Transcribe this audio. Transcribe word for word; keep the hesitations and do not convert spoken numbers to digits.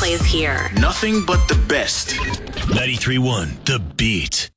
plays here. Nothing but the best. ninety-three point one The Beat.